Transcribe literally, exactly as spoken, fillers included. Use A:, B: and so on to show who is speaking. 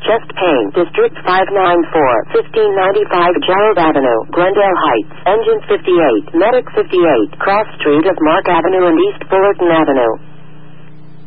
A: Chest Pain, District five ninety-four, fifteen ninety-five Gerald Avenue, Glendale Heights, Engine fifty-eight, Medic fifty-eight, Cross Street of Mark Avenue and East Fullerton Avenue.